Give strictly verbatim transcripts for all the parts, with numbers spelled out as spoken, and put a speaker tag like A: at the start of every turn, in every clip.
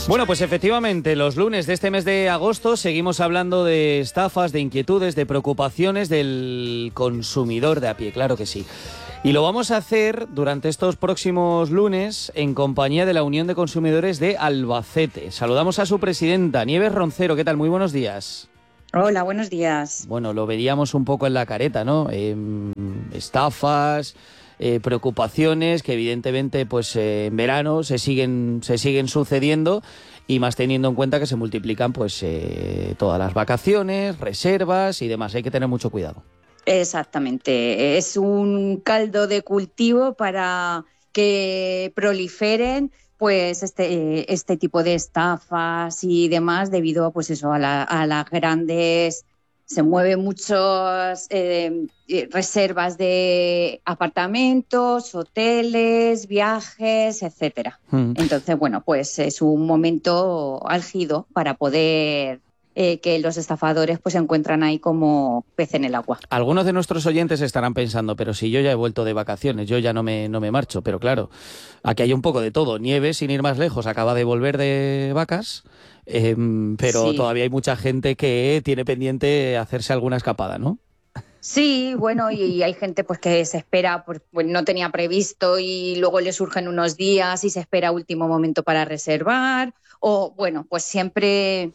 A: Bueno, pues efectivamente, los lunes de este mes de agosto seguimos hablando de estafas, de inquietudes, de preocupaciones del consumidor de a pie, claro que sí. Y lo vamos a hacer durante estos próximos lunes en compañía de la Unión de Consumidores de Albacete. Saludamos a su presidenta, Nieves Roncero. ¿Qué tal? Muy buenos días.
B: Hola, buenos días.
A: Bueno, lo veíamos un poco en la careta, ¿no? Eh, estafas... Eh, preocupaciones que evidentemente pues eh, en verano se siguen se siguen sucediendo, y más teniendo en cuenta que se multiplican pues eh, todas las vacaciones, reservas y demás. Hay que tener mucho cuidado.
B: Exactamente, es un caldo de cultivo para que proliferen pues este este tipo de estafas y demás, debido pues eso a, la, a las grandes... Se mueven muchas eh, reservas de apartamentos, hoteles, viajes, etcétera. Mm. Entonces, bueno, pues es un momento álgido para poder eh, que los estafadores pues se encuentran ahí como pez en el agua.
A: Algunos de nuestros oyentes estarán pensando, pero si yo ya he vuelto de vacaciones, yo ya no me, no me marcho. Pero claro, aquí hay un poco de todo. Nieves, sin ir más lejos, acaba de volver de vacas. Eh, pero sí, todavía hay mucha gente que tiene pendiente hacerse alguna escapada, ¿no?
B: Sí, bueno, y hay gente pues que se espera, pues, pues no tenía previsto y luego le surgen unos días y se espera a último momento para reservar. O bueno, pues siempre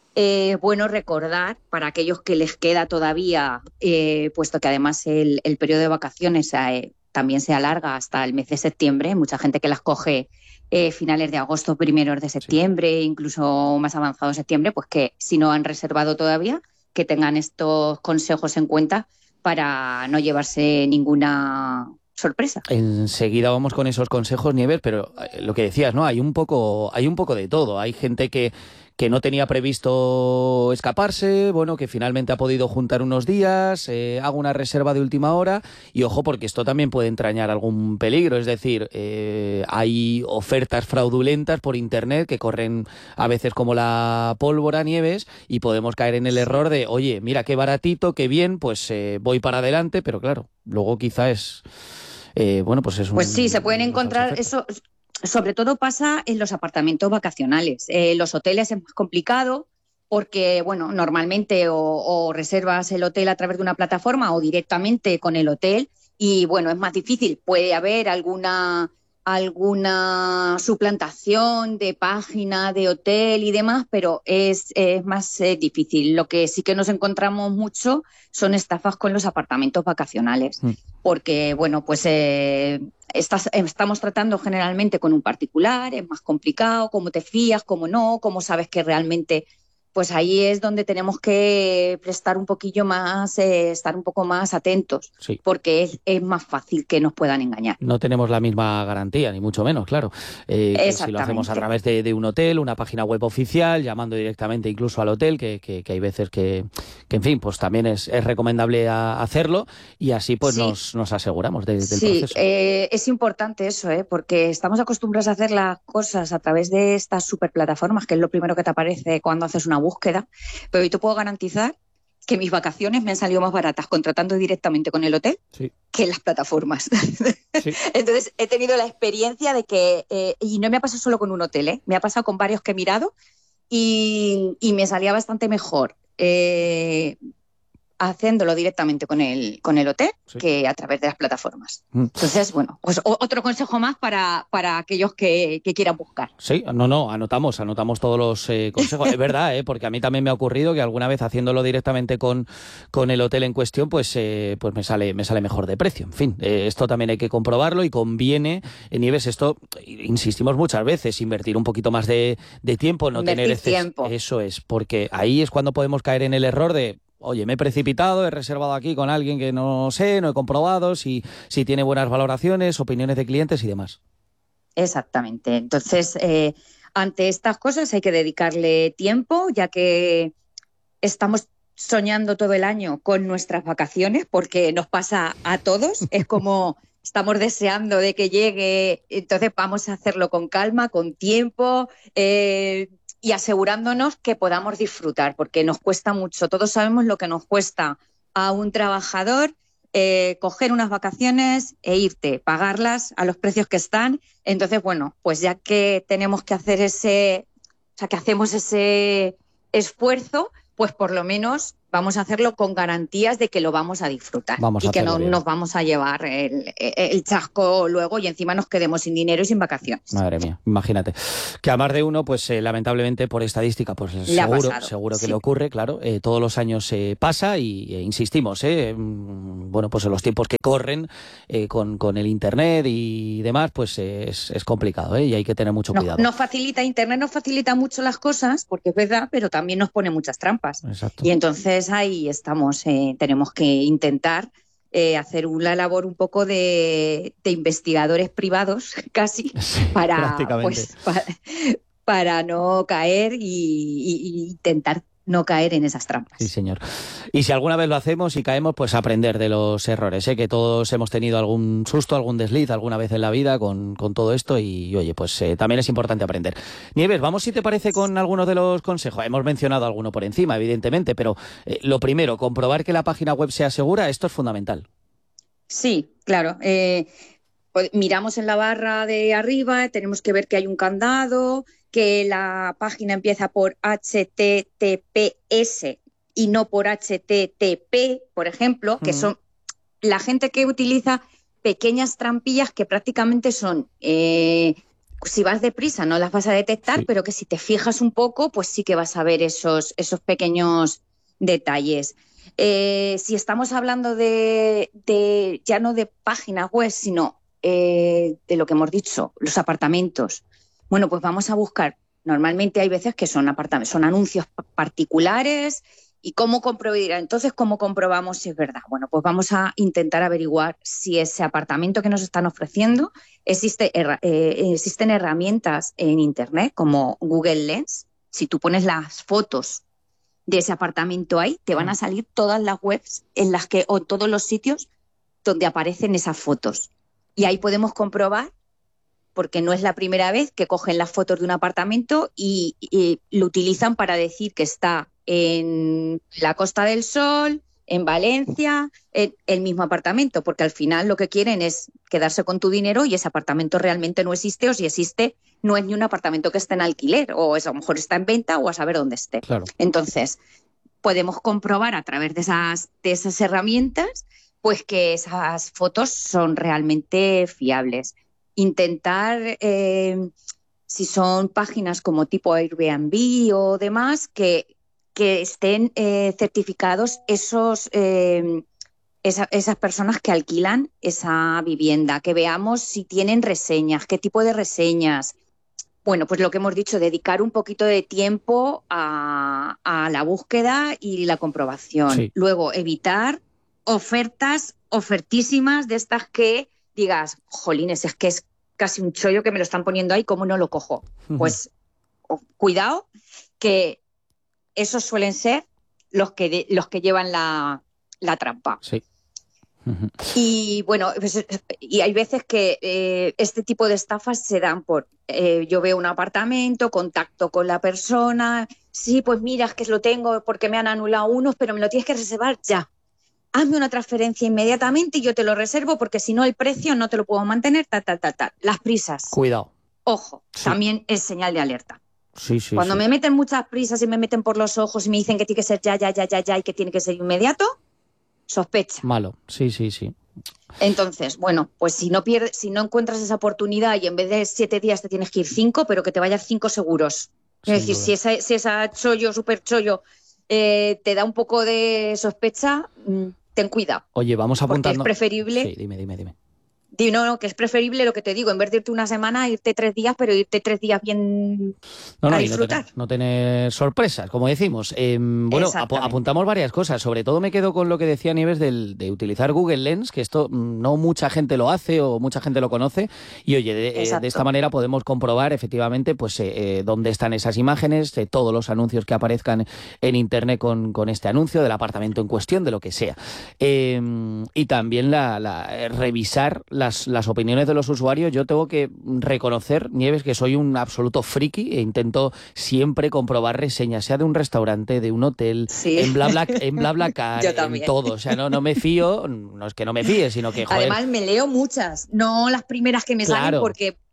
B: es eh, bueno recordar para aquellos que les queda todavía, eh, puesto que además el, el periodo de vacaciones eh, también se alarga hasta el mes de septiembre, mucha gente que las coge Eh, finales de agosto, primeros de septiembre, sí, incluso más avanzado septiembre, pues que si no han reservado todavía, que tengan estos consejos en cuenta para no llevarse ninguna sorpresa.
A: Enseguida vamos con esos consejos, Nieves, pero lo que decías, ¿no? Hay un poco, hay un poco de todo. Hay gente que que no tenía previsto escaparse, bueno, que finalmente ha podido juntar unos días, eh, hago una reserva de última hora, y ojo, porque esto también puede entrañar algún peligro. Es decir, eh, hay ofertas fraudulentas por internet que corren a veces como la pólvora, Nieves, y podemos caer en el error de, oye, mira qué baratito, qué bien, pues eh, voy para adelante, pero claro, luego quizá es, eh, bueno, pues es un...
B: Pues sí, se pueden encontrar eso... Sobre todo pasa en los apartamentos vacacionales. Eh, los hoteles es más complicado porque, bueno, normalmente o, o reservas el hotel a través de una plataforma o directamente con el hotel y, bueno, es más difícil. Puede haber alguna, alguna suplantación de página de hotel y demás, pero es, es más eh, difícil. Lo que sí que nos encontramos mucho son estafas con los apartamentos vacacionales. Mm. Porque, bueno, pues eh, estás, estamos tratando generalmente con un particular, es más complicado, cómo te fías, cómo no, cómo sabes que realmente... Pues ahí es donde tenemos que prestar un poquillo más, eh, estar un poco más atentos, sí, porque es, es más fácil que nos puedan engañar.
A: No tenemos la misma garantía, ni mucho menos, claro. Eh, que si lo hacemos a través de, de un hotel, una página web oficial, llamando directamente incluso al hotel, que, que, que hay veces que, que, en fin, pues también es, es recomendable a, hacerlo, y así pues sí, nos, nos aseguramos de, del
B: sí,
A: proceso.
B: Eh, es importante eso, ¿eh? Porque estamos acostumbrados a hacer las cosas a través de estas superplataformas, que es lo primero que te aparece cuando haces una búsqueda, pero yo te puedo garantizar que mis vacaciones me han salido más baratas contratando directamente con el hotel, sí, que en las plataformas. Sí. Entonces he tenido la experiencia de que, eh, y no me ha pasado solo con un hotel, ¿eh? Me ha pasado con varios que he mirado y, y me salía bastante mejor eh, haciéndolo directamente con el, con el hotel, sí, que a través de las plataformas. Mm. Entonces, bueno, pues otro consejo más para, para aquellos que, que quieran buscar.
A: Sí, no, no, anotamos, anotamos todos los eh, consejos. Es verdad, ¿eh? Porque a mí también me ha ocurrido que alguna vez haciéndolo directamente con, con el hotel en cuestión, pues, eh, pues me sale, me sale mejor de precio. En fin, eh, esto también hay que comprobarlo y conviene, en Nieves, esto, insistimos muchas veces, invertir un poquito más de, de tiempo, no
B: invertir
A: tener exceso.
B: tiempo.
A: Eso es, porque ahí es cuando podemos caer en el error de... Oye, me he precipitado, he reservado aquí con alguien que no sé, no he comprobado si, si tiene buenas valoraciones, opiniones de clientes y demás.
B: Exactamente. Entonces, eh, ante estas cosas hay que dedicarle tiempo, ya que estamos soñando todo el año con nuestras vacaciones, porque nos pasa a todos. Es como estamos deseando de que llegue, entonces vamos a hacerlo con calma, con tiempo, eh, y asegurándonos que podamos disfrutar, porque nos cuesta mucho. Todos sabemos lo que nos cuesta a un trabajador eh, coger unas vacaciones e irte, pagarlas a los precios que están. Entonces, bueno, pues ya que tenemos que hacer ese sea, que hacemos ese esfuerzo, pues por lo menos vamos a hacerlo con garantías de que lo vamos a disfrutar
A: vamos
B: y
A: a
B: que no
A: bien.
B: nos vamos a llevar el, el chasco luego y encima nos quedemos sin dinero y sin vacaciones.
A: Madre mía, imagínate. Que a más de uno, pues eh, lamentablemente por estadística, pues
B: le
A: seguro,
B: pasado,
A: seguro que
B: sí.
A: le ocurre, claro. Eh, todos los años se eh, pasa y eh, insistimos, eh, bueno, pues en los tiempos que corren eh, con, con el internet y demás, pues eh, es, es complicado, eh, y hay que tener mucho
B: Nos,
A: cuidado.
B: nos facilita, internet nos facilita mucho las cosas, porque es verdad, pero también nos pone muchas trampas.
A: Exacto.
B: Y entonces ahí estamos, eh, tenemos que intentar eh, hacer una labor un poco de, de investigadores privados, casi,
A: Sí,
B: para,
A: prácticamente.
B: pues, para, para no caer y, y, y intentar no caer en esas trampas.
A: Sí, señor. Y si alguna vez lo hacemos y caemos, pues aprender de los errores, ¿eh? Que todos hemos tenido algún susto, algún desliz alguna vez en la vida con, con todo esto y, oye, pues eh, también es importante aprender. Nieves, vamos si te parece con algunos de los consejos. Hemos mencionado alguno por encima, evidentemente, pero eh, lo primero, comprobar que la página web sea segura, esto es fundamental.
B: Sí, claro. Eh, pues miramos en la barra de arriba, tenemos que ver que hay un candado, que la página empieza por H T T P S y no por H T T P, por ejemplo, que son la gente que utiliza pequeñas trampillas que prácticamente son, eh, si vas deprisa no las vas a detectar,
A: Sí.
B: pero que si te fijas un poco, pues sí que vas a ver esos, esos pequeños detalles. Eh, si estamos hablando de, de ya no de páginas web, sino eh, de lo que hemos dicho, los apartamentos. Bueno, pues vamos a buscar. Normalmente hay veces que son apartamentos, son anuncios particulares. ¿Y cómo comprobar? Entonces, ¿cómo comprobamos si es verdad? Bueno, pues vamos a intentar averiguar si ese apartamento que nos están ofreciendo existe, eh, existen herramientas en Internet como Google Lens. Si tú pones las fotos de ese apartamento ahí, te van a salir todas las webs en las que, o todos los sitios donde aparecen esas fotos. Y ahí podemos comprobar, porque no es la primera vez que cogen las fotos de un apartamento y, y lo utilizan para decir que está en la Costa del Sol, en Valencia, en el mismo apartamento, porque al final lo que quieren es quedarse con tu dinero y ese apartamento realmente no existe, o si existe, no es ni un apartamento que esté en alquiler, o es, a lo mejor está en venta o a saber dónde esté.
A: Claro.
B: Entonces, podemos comprobar a través de esas, de esas herramientas pues que esas fotos son realmente fiables. Intentar, eh, si son páginas como tipo Airbnb o demás, que, que estén eh, certificados esos, eh, esa, esas personas que alquilan esa vivienda, que veamos si tienen reseñas, qué tipo de reseñas. Bueno, pues lo que hemos dicho, dedicar un poquito de tiempo a, a la búsqueda y la comprobación.
A: Sí.
B: Luego, evitar ofertas ofertísimas de estas que digas, jolines, es que es casi un chollo que me lo están poniendo ahí, ¿cómo no lo cojo? Uh-huh. Pues oh, cuidado, que esos suelen ser los que, de, los que llevan la, la trampa.
A: Sí.
B: Uh-huh. Y bueno, pues, y hay veces que eh, este tipo de estafas se dan por, eh, yo veo un apartamento, contacto con la persona, sí, pues mira, es que lo tengo porque me han anulado unos, pero me lo tienes que reservar ya. Hazme una transferencia inmediatamente y yo te lo reservo porque si no el precio no te lo puedo mantener, tal, tal, tal, tal. Las prisas.
A: Cuidado.
B: Ojo, sí. También es señal de alerta.
A: Sí, sí,
B: Cuando
A: sí.
B: me meten muchas prisas y me meten por los ojos y me dicen que tiene que ser ya, ya, ya, ya, ya y que tiene que ser inmediato, sospecha.
A: Malo, sí, sí, sí.
B: Entonces, bueno, pues si no pierdes, si no encuentras esa oportunidad y en vez de siete días te tienes que ir cinco, pero que te vayas cinco seguros. Sin es decir, duda. si esa, si esa chollo, súper chollo, eh, te da un poco de sospecha, mmm, ten cuidado.
A: Oye, vamos apuntando.
B: Porque es preferible.
A: Sí, dime, dime, dime.
B: No, no, que es preferible lo que te digo, en vez de irte una semana, irte tres días, pero irte tres días bien
A: no, no,
B: a
A: y
B: disfrutar.
A: No tener, no tener sorpresas, como decimos. Eh, bueno, ap apuntamos varias cosas. Sobre todo me quedo con lo que decía Nieves del, de utilizar Google Lens, que esto no mucha gente lo hace o mucha gente lo conoce. Y oye, de, eh, de esta manera podemos comprobar efectivamente pues eh, dónde están esas imágenes, eh, todos los anuncios que aparezcan en Internet con, con este anuncio, del apartamento en cuestión, de lo que sea. Eh, y también la, la, revisar Las, las opiniones de los usuarios. Yo tengo que reconocer, Nieves, que soy un absoluto friki e intento siempre comprobar reseñas, sea de un restaurante, de un hotel,
B: sí.
A: en Bla Bla, en BlaBlaCar, en todo. O sea, no, no me fío, no es que no me fíe, sino que, joder...
B: Además, me leo muchas, no las primeras que me
A: claro.
B: salen porque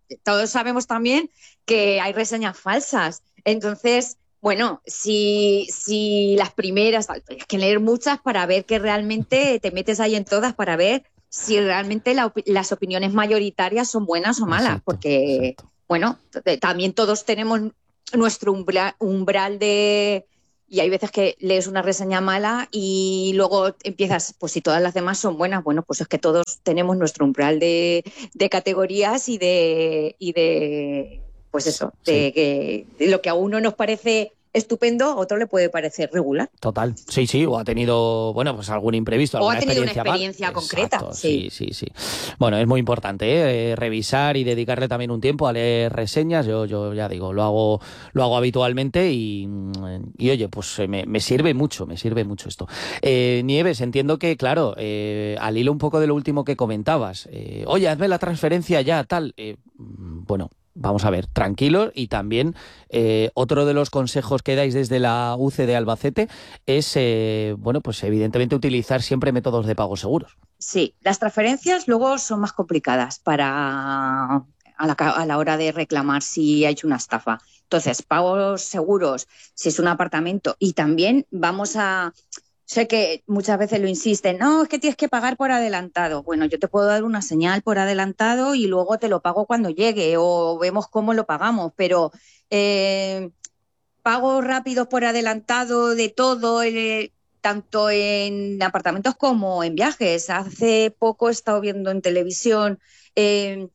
B: todos sabemos también que hay reseñas falsas. Entonces, bueno, si, si las primeras, hay que leer muchas para ver que realmente te metes ahí en todas para ver si realmente la, las opiniones mayoritarias son buenas o malas,
A: Exacto,
B: porque,
A: exacto.
B: bueno, también todos tenemos nuestro umbral, umbral de... Y hay veces que lees una reseña mala y luego empiezas, pues si todas las demás son buenas, bueno, pues es que todos tenemos nuestro umbral de, de categorías y de, y de, pues eso, de
A: Sí.
B: que de lo que a uno nos parece estupendo, a otro le puede parecer regular.
A: Total, sí, sí, o ha tenido, bueno, pues algún imprevisto,
B: O
A: alguna
B: ha tenido
A: experiencia
B: una experiencia
A: mal.
B: concreta.
A: Exacto,
B: Sí.
A: sí, sí, sí. Bueno, es muy importante, ¿eh? Eh, revisar y dedicarle también un tiempo a leer reseñas. Yo, yo ya digo, lo hago, lo hago habitualmente y, y oye, pues me, me sirve mucho, me sirve mucho esto. Eh, Nieves, entiendo que, claro, eh, al hilo un poco de lo último que comentabas, eh, oye, hazme la transferencia ya, tal. Eh, bueno. Vamos a ver, tranquilos, y también eh, otro de los consejos que dais desde la U C de Albacete es, eh, bueno, pues evidentemente utilizar siempre métodos de pago seguros.
B: Sí, las transferencias luego son más complicadas para a la, a la hora de reclamar si ha hecho una estafa. Entonces, pagos seguros, si es un apartamento, y también vamos a... Sé que muchas veces lo insisten, no, es que tienes que pagar por adelantado. Bueno, yo te puedo dar una señal por adelantado y luego te lo pago cuando llegue o vemos cómo lo pagamos, pero eh, pagos rápidos por adelantado de todo, eh, tanto en apartamentos como en viajes. Hace poco he estado viendo en televisión eh,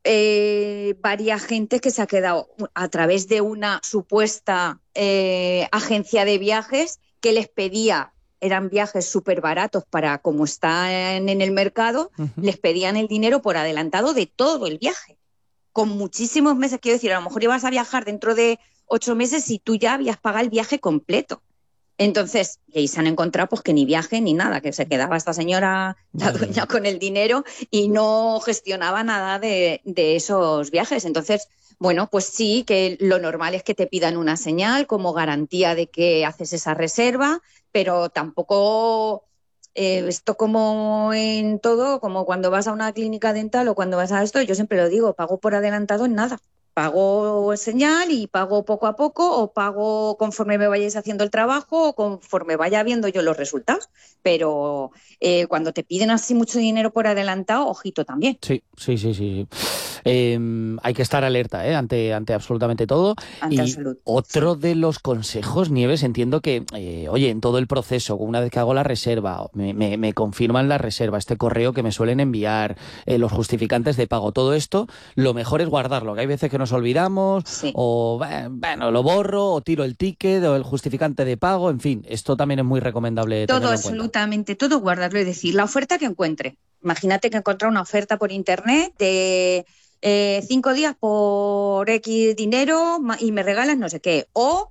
B: eh, varias gentes que se ha quedado a través de una supuesta eh, agencia de viajes que les pedía, eran viajes súper baratos para como están en el mercado, uh-huh. les pedían el dinero por adelantado de todo el viaje, con muchísimos meses. Quiero decir, a lo mejor ibas a viajar dentro de ocho meses y tú ya habías pagado el viaje completo. Entonces, y ahí se han encontrado pues que ni viaje ni nada, que se quedaba esta señora, la dueña, con el dinero y no gestionaba nada de, de esos viajes. Entonces, bueno, pues sí, que lo normal es que te pidan una señal como garantía de que haces esa reserva, pero tampoco eh, esto como en todo, como cuando vas a una clínica dental o cuando vas a esto, yo siempre lo digo, pago por adelantado en nada. Pago señal y pago poco a poco, o pago conforme me vayáis haciendo el trabajo o conforme vaya viendo yo los resultados. Pero eh, cuando te piden así mucho dinero por adelantado, ojito también.
A: Sí, sí, sí, sí. Eh, hay que estar alerta ¿eh? ante, ante absolutamente todo.
B: Ante
A: y
B: absoluto,
A: otro
B: sí.
A: de los consejos, Nieves, entiendo que, eh, oye, en todo el proceso, una vez que hago la reserva, me, me, me confirman la reserva, este correo que me suelen enviar, eh, los justificantes de pago, todo esto, lo mejor es guardarlo, que hay veces que nos olvidamos, sí. o bueno, lo borro, o tiro el ticket, o el justificante de pago, en fin, esto también es muy recomendable.
B: Todo, absolutamente, todo guardarlo, es decir, la oferta que encuentre. Imagínate que encontré una oferta por internet de eh, cinco días por X dinero y me regalas no sé qué. O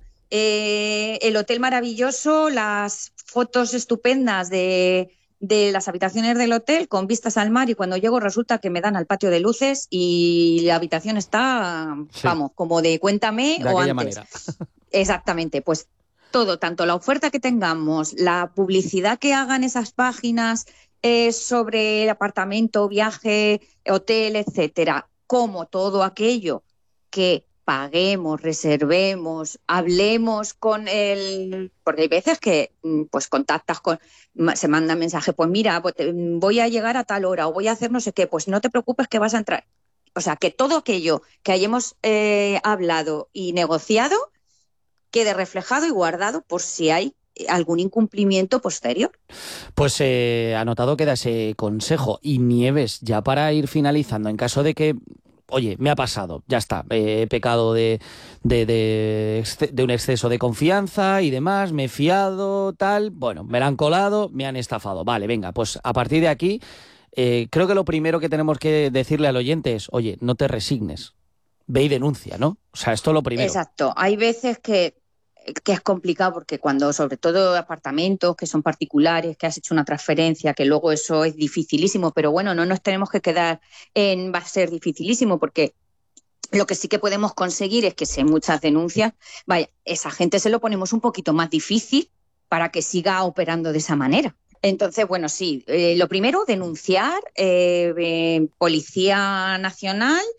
B: eh, el hotel maravilloso, las fotos estupendas de, de las habitaciones del hotel con vistas al mar, y cuando llego resulta que me dan al patio de luces y la habitación está, sí. vamos, como de cuéntame
A: de
B: o
A: aquella
B: antes.
A: Manera.
B: Exactamente, pues todo, tanto la oferta que tengamos, la publicidad que hagan esas páginas eh, sobre el apartamento, viaje, hotel, etcétera, como todo aquello que paguemos, reservemos, hablemos con el... Porque hay veces que pues contactas con... Se manda mensaje, pues mira, voy a llegar a tal hora o voy a hacer no sé qué, pues no te preocupes que vas a entrar. O sea, que todo aquello que hayamos eh, hablado y negociado quede reflejado y guardado por si hay algún incumplimiento posterior.
A: Pues eh, anotado queda ese consejo. Y Nieves, ya para ir finalizando, en caso de que, oye, me ha pasado, ya está, eh, he pecado de, de, de, de un exceso de confianza y demás, me he fiado, tal, bueno, me la han colado, me han estafado. Vale, venga, pues a partir de aquí, eh, creo que lo primero que tenemos que decirle al oyente es, oye, no te resignes, ve y denuncia, ¿no? O sea, esto es lo primero.
B: Exacto, hay veces que que es complicado porque cuando, sobre todo apartamentos que son particulares, que has hecho una transferencia, que luego eso es dificilísimo, pero bueno, no nos tenemos que quedar en va a ser dificilísimo, porque lo que sí que podemos conseguir es que si hay muchas denuncias, vaya, esa gente se lo ponemos un poquito más difícil para que siga operando de esa manera. Entonces, bueno, sí, eh, lo primero, denunciar, eh, eh, Policía Nacional,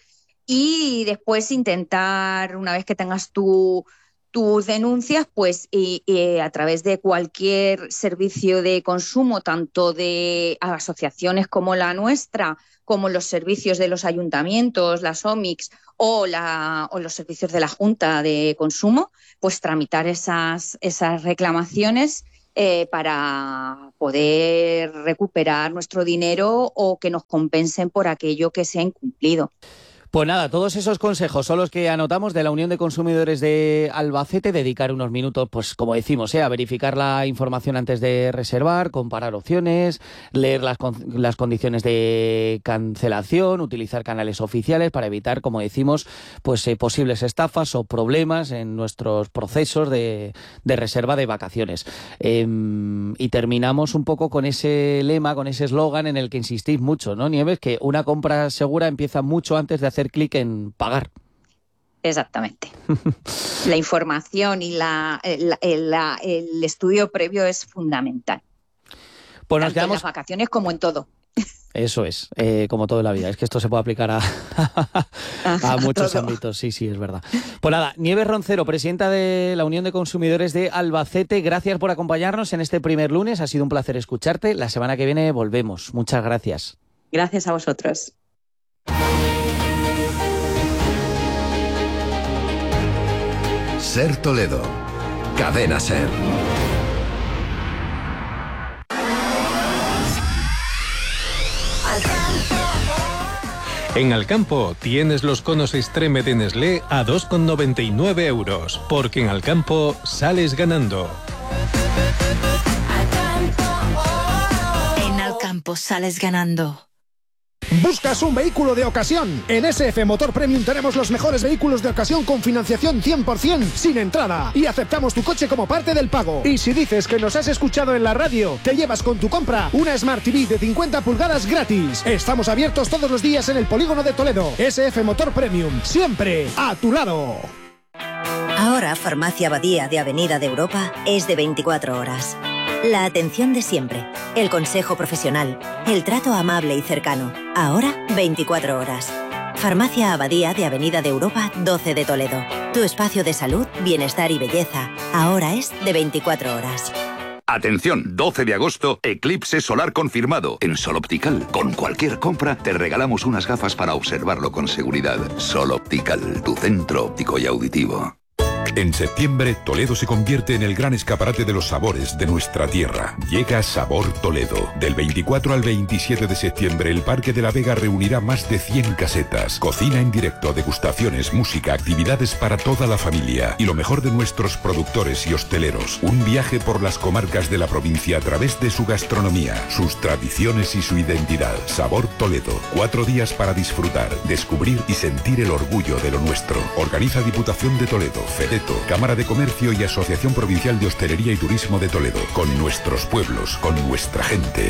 B: y después intentar, una vez que tengas tu... tus denuncias, pues y, y a través de cualquier servicio de consumo, tanto de asociaciones como la nuestra, como los servicios de los ayuntamientos, las O M I Cs o, la, o los servicios de la Junta de Consumo, pues tramitar esas, esas reclamaciones eh, para poder recuperar nuestro dinero o que nos compensen por aquello que se ha incumplido.
A: Pues nada, todos esos consejos son los que anotamos de la Unión de Consumidores de Albacete. Dedicar unos minutos, pues como decimos, ¿eh? a verificar la información antes de reservar, comparar opciones, leer las, con las condiciones de cancelación, utilizar canales oficiales para evitar, como decimos, pues eh, posibles estafas o problemas en nuestros procesos de, de reserva de vacaciones. Eh, y terminamos un poco con ese lema, con ese eslogan en el que insistís mucho, ¿no, Nieves? Que una compra segura empieza mucho antes de hacer clic en pagar.
B: Exactamente. La información y la, la, la, el estudio previo es fundamental.
A: Pues nos
B: Tanto
A: quedamos...
B: en las vacaciones como en todo.
A: Eso es, eh, como todo en la vida. Es que esto se puede aplicar a, a muchos todo. ámbitos. Sí, sí, es verdad. Pues nada, Nieves Roncero, presidenta de la Unión de Consumidores de Albacete, gracias por acompañarnos en este primer lunes. Ha sido un placer escucharte. La semana que viene volvemos. Muchas gracias.
B: Gracias a vosotros.
C: Ser Toledo, Cadena Ser.
D: En Alcampo tienes los conos Extreme de Nestlé a dos con noventa y nueve euros, porque en Alcampo sales ganando.
E: En Alcampo sales ganando.
F: ¿Buscas un vehículo de ocasión? En S F Motor Premium tenemos los mejores vehículos de ocasión con financiación cien por ciento sin entrada y aceptamos tu coche como parte del pago. Y si dices que nos has escuchado en la radio, te llevas con tu compra una Smart T V de cincuenta pulgadas gratis. Estamos abiertos todos los días en el Polígono de Toledo. S F Motor Premium, siempre a tu lado.
G: Ahora Farmacia Abadía de Avenida de Europa es de veinticuatro horas. La atención de siempre, el consejo profesional, el trato amable y cercano. Ahora, veinticuatro horas. Farmacia Abadía de Avenida de Europa doce de Toledo. Tu espacio de salud, bienestar y belleza. Ahora es de veinticuatro horas.
H: Atención, doce de agosto, eclipse solar confirmado en Sol Optical. Con cualquier compra te regalamos unas gafas para observarlo con seguridad. Sol Optical, tu centro óptico y auditivo.
I: En septiembre, Toledo se convierte en el gran escaparate de los sabores de nuestra tierra. Llega Sabor Toledo. Del veinticuatro al veintisiete de septiembre, el Parque de la Vega reunirá más de cien casetas. Cocina en directo, degustaciones, música, actividades para toda la familia. Y lo mejor de nuestros productores y hosteleros. Un viaje por las comarcas de la provincia a través de su gastronomía, sus tradiciones y su identidad. Sabor Toledo. Cuatro días para disfrutar, descubrir y sentir el orgullo de lo nuestro. Organiza Diputación de Toledo, Fedeto, Cámara de Comercio y Asociación Provincial de Hostelería y Turismo de Toledo. Con nuestros pueblos, con nuestra gente.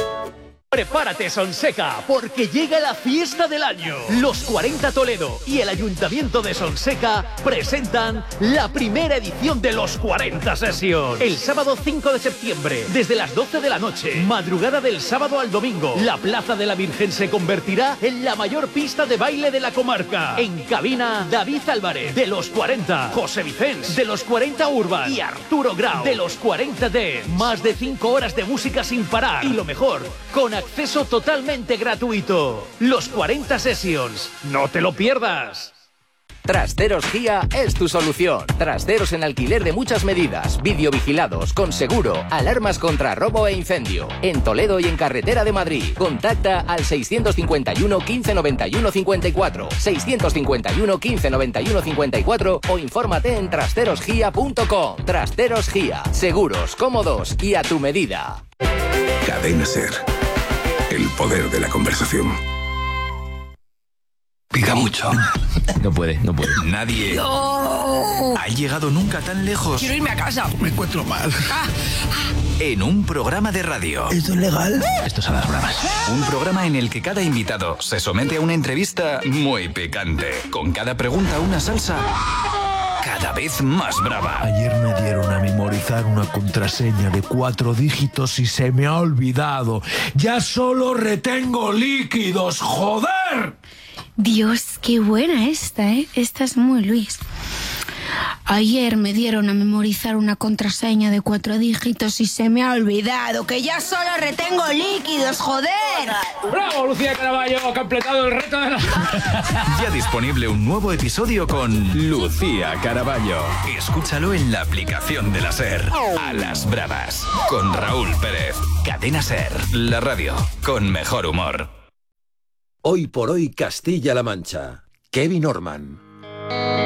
J: Prepárate, Sonseca, porque llega la fiesta del año. Los cuarenta Toledo y el Ayuntamiento de Sonseca presentan la primera edición de los cuarenta Sessions. El sábado cinco de septiembre, desde las doce de la noche, madrugada del sábado al domingo, la Plaza de la Virgen se convertirá en la mayor pista de baile de la comarca. En cabina, David Álvarez, de los cuarenta, José Vicens, de los cuarenta Urban y Arturo Grau, de los cuarenta Dance. Más de cinco horas de música sin parar. Y lo mejor, con acceso totalmente gratuito. Los cuarenta Sessions. No te lo pierdas.
K: Trasteros Gia es tu solución. Trasteros en alquiler de muchas medidas, videovigilados, con seguro, alarmas contra robo e incendio. En Toledo y en Carretera de Madrid. Contacta al seiscientos cincuenta y uno, quince noventa y uno, cincuenta y cuatro, seiscientos cincuenta y uno, quince noventa y uno, cincuenta y cuatro o infórmate en trasteros gia punto com. Trasteros Gia. Seguros, cómodos y a tu medida.
C: Cadena Ser. El poder de la conversación.
L: Pica mucho.
M: No puede, no puede.
L: Nadie
M: no.
L: ha llegado nunca tan lejos.
M: Quiero irme a casa.
L: Me encuentro mal. Ah. En un programa de radio.
M: ¿Esto es legal?
L: Esto es a las bravas. Un programa en el que cada invitado se somete a una entrevista muy picante. Con cada pregunta una salsa cada vez más brava.
N: Ayer me dieron a memorizar una contraseña de cuatro dígitos y se me ha olvidado. ¡Ya solo retengo líquidos, joder!
O: Dios, qué buena esta, ¿eh? Esta es muy Luis. Ayer me dieron a memorizar una contraseña de cuatro dígitos y se me ha olvidado que ya solo retengo líquidos, joder.
P: ¡Bravo, Lucía Caraballo! Ha completado el reto de la...
L: Ya disponible un nuevo episodio con Lucía Caraballo. Escúchalo en la aplicación de la SER. A las bravas. Con Raúl Pérez. Cadena SER. La radio con mejor humor.
Q: Hoy por hoy Castilla-La Mancha. Kevin Orman.